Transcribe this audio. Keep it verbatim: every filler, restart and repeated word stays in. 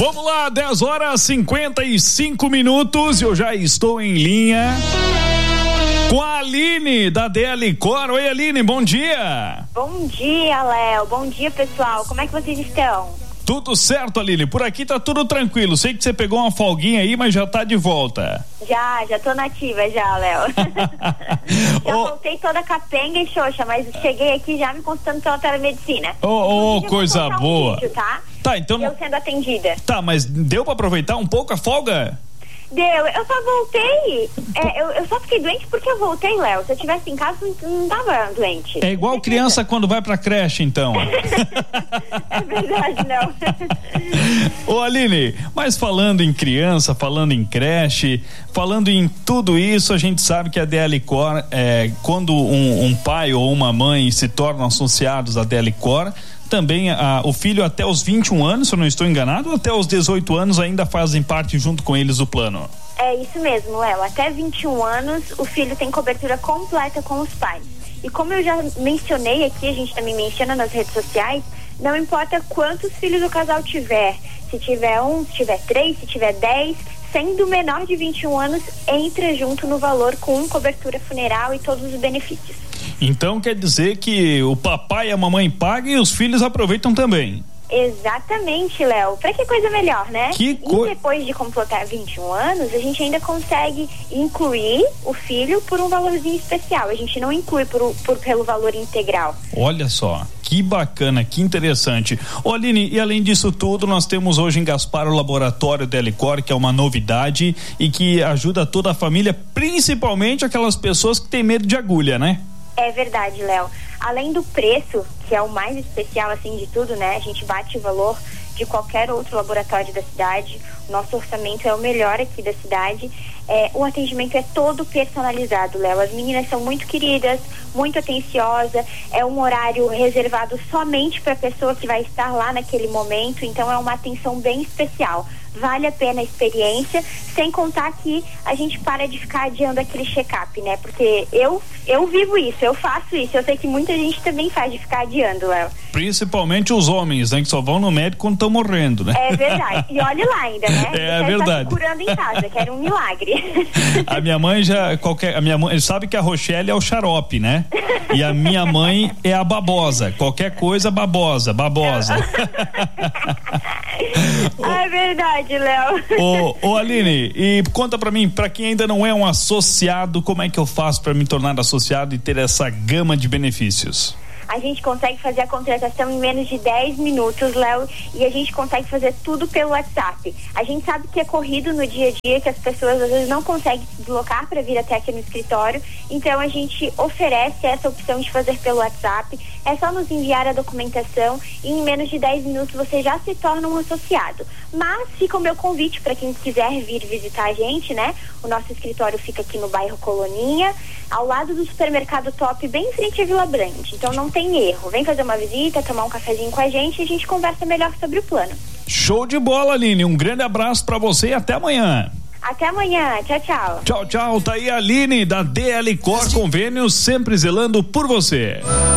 Vamos lá, dez horas e cinquenta e cinco minutos, eu já estou em linha com a Aline da D L Cor. Oi, Aline, bom dia. Bom dia, Léo. Bom dia, pessoal. Como é que vocês estão? Tudo certo, Aline. Por aqui tá tudo tranquilo. Sei que você pegou uma folguinha aí, mas já tá de volta. Já, já tô nativa já, Léo. Já oh. voltei toda capenga e xoxa, mas cheguei aqui já me consultando pela telemedicina. Ô, oh, coisa boa. Um vídeo, tá? Tá, então. Eu sendo atendida. Tá, mas deu pra aproveitar um pouco a folga? Deu, eu só voltei, é, eu, eu só fiquei doente porque eu voltei, Léo. Se eu estivesse em casa, não, não tava doente. É igual criança quando vai pra creche, então. É verdade, não. Ô, Aline, mas falando em criança, falando em creche, falando em tudo isso, a gente sabe que a D L Cor, é, quando um, um pai ou uma mãe se tornam associados à D L Cor, também a, o filho até os vinte e um anos, se eu não estou enganado, ou até os dezoito anos ainda fazem parte junto com eles do plano? É isso mesmo, Léo. Até vinte e um anos o filho tem cobertura completa com os pais. E como eu já mencionei aqui, a gente também menciona nas redes sociais, não importa quantos filhos o casal tiver, se tiver um, se tiver três, se tiver dez, sendo menor de vinte e um anos, entra junto no valor com cobertura funeral e todos os benefícios. Então quer dizer que o papai e a mamãe pagam e os filhos aproveitam também. Exatamente, Léo. Pra que coisa melhor, né? Que co... E depois de completar vinte e um anos, a gente ainda consegue incluir o filho por um valorzinho especial. A gente não inclui por, por, pelo valor integral. Olha só, que bacana, que interessante. Ô, Aline, e além disso tudo, nós temos hoje em Gaspar o laboratório D L Cor, que é uma novidade e que ajuda toda a família, principalmente aquelas pessoas que têm medo de agulha, né? É verdade, Léo. Além do preço, que é o mais especial assim de tudo, né? A gente bate o valor de qualquer outro laboratório da cidade. O nosso orçamento é o melhor aqui da cidade. É, o atendimento é todo personalizado, Léo. As meninas são muito queridas, muito atenciosas. É um horário reservado somente para a pessoa que vai estar lá naquele momento. Então é uma atenção bem especial. Vale a pena a experiência, sem contar que a gente para de ficar adiando aquele check-up, né? Porque eu, eu vivo isso, eu faço isso. Eu sei que muita gente também faz de ficar adiando, Léo. Principalmente os homens, né? Que só vão no médico quando estão morrendo, né? É verdade. E olha lá ainda, né? É verdade. Tá se curando em casa, que era um milagre. A minha mãe já, qualquer, a minha mãe sabe que a Rochelle é o xarope, né? E a minha mãe é a babosa. Qualquer coisa, babosa, babosa. É verdade, Léo. Ô, ô Aline, e conta pra mim, pra quem ainda não é um associado, como é que eu faço pra me tornar associado e ter essa gama de benefícios? A gente consegue fazer a contratação em menos de dez minutos, Léo, e a gente consegue fazer tudo pelo WhatsApp. A gente sabe que é corrido no dia a dia, que as pessoas às vezes não conseguem se deslocar para vir até aqui no escritório, então a gente oferece essa opção de fazer pelo WhatsApp. É só nos enviar a documentação e em menos de dez minutos você já se torna um associado. Mas fica o meu convite para quem quiser vir visitar a gente, né? O nosso escritório fica aqui no bairro Coloninha, ao lado do supermercado Top, bem em frente à Vila Brande. Então não tem erro. Vem fazer uma visita, tomar um cafezinho com a gente e a gente conversa melhor sobre o plano. Show de bola, Aline. Um grande abraço para você e até amanhã. Até amanhã. Tchau, tchau. Tchau, tchau. Tá aí a Aline da D L Cor Convênios, sempre zelando por você.